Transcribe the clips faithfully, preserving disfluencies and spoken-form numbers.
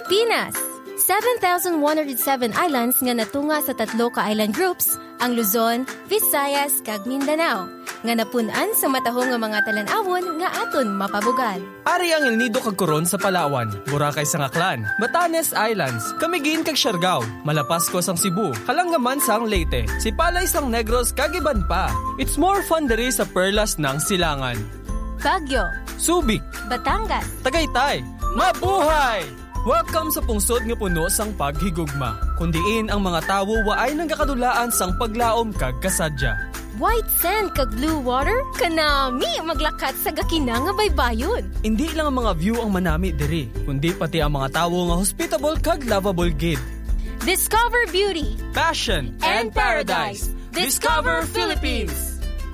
Pilipinas. seven thousand one hundred seven islands nga natunga sa tatlo ka island groups, ang Luzon, Visayas, kag Mindanao, nga napun-an sa matahong nga mga talan-awon nga aton mapabugal. Ari ang El Nido kag Coron sa Palawan, Boracay sa Aklan, Batanes Islands, Camiguin kag Siargao, Malapas sang Cebu, Kalangaman sang Leyte, Sipalay sang Negros kag iban pa. It's more fun diri sa Perlas ng Silangan. Baguio, Subic, Batangas, Tagaytay, mabuhay! Welcome sa pungsod nga puno sang paghigugma. Kundiin ang mga tawo waay nagakadulaan sang paglaom kag kasadya. White sand kag blue water, kanami maglakat sa gakina nga baybayon. Hindi lang ang mga view ang manami diri, kundi pati ang mga tawo nga hospitable kag lovable gid. Discover beauty, passion, and paradise. Discover Philippines!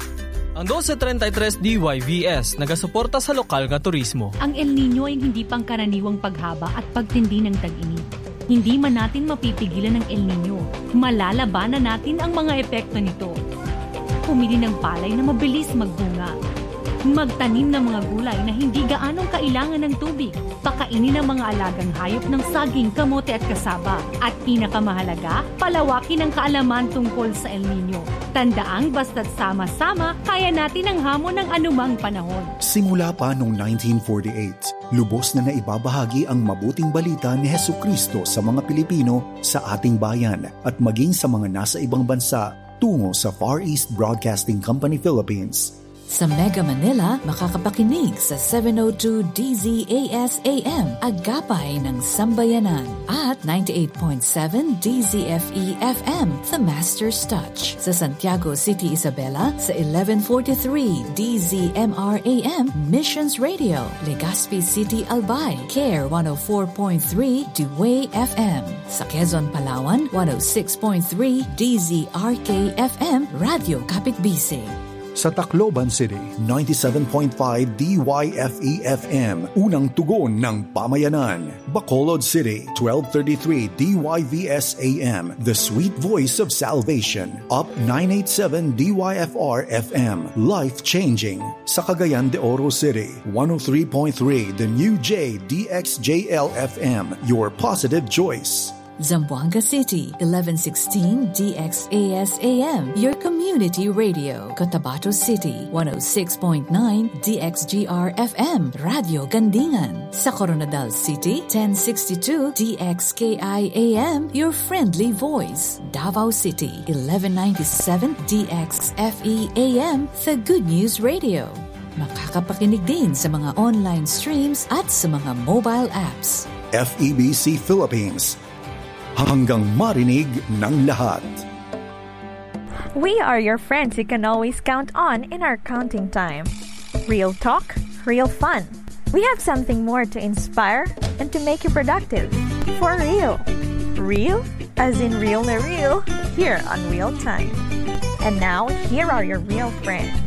Ang twelve thirty-three D Y V S nagasuporta sa lokal nga turismo. Ang El Nino ay hindi pangkaraniwang paghaba at pagtindi ng tag-init. Hindi man natin mapipigilan ng El Nino. Malalabanan natin ang mga epekto nito. Pumili ng palay na mabilis magbunga. Magtanim ng mga gulay na hindi gaanong kailangan ng tubig. Pakainin ang mga alagang hayop ng saging, kamote at kasaba. At pinakamahalaga, palawakin ang kaalaman tungkol sa El Nino. Tandaang basta't sama-sama, kaya natin ang hamon ng anumang panahon. Simula pa noong nineteen forty-eight, lubos na naibabahagi ang mabuting balita ni Hesukristo sa mga Pilipino sa ating bayan at maging sa mga nasa ibang bansa tungo sa Far East Broadcasting Company Philippines. Sa Mega Manila, makakapakinig sa seven oh two D Z A S A M, Agapay ng Sambayanan, at ninety-eight point seven D Z F E F M, The Master's Touch. Sa Santiago City, Isabela, sa eleven forty-three D Z M R A M, Missions Radio. Legazpi City, Albay, Care one oh four point three Dewey F M. Sa Quezon, Palawan, one oh six point three D Z R K F M, Radio Kapitbisig. Sa Tacloban City, ninety-seven point five D Y F E F M, unang tugon ng pamayanan. Bacolod City, twelve thirty-three D Y V S A M, the sweet voice of salvation. Up nine eighty-seven D Y F R F M, life-changing. Sa Cagayan de Oro City, one oh three point three The New J D X J L F M, your positive choice. Zamboanga City, eleven sixteen D X A S A M, your community radio. Cotabato City, one oh six point nine D X G R F M, Radio Gandingan. Sa Coronadal City, ten sixty-two D X K I A M, your friendly voice. Davao City, eleven ninety-seven D X F E A M, the Good News Radio. Makakapakinig din sa mga online streams at sa mga mobile apps. F E B C Philippines, hanggang marinig ng lahat. We are your friends you can always count on in our counting time. Real talk, real fun. We have something more to inspire and to make you productive. For real. Real? As in real na real, here on Real Time. And now, here are your real friends.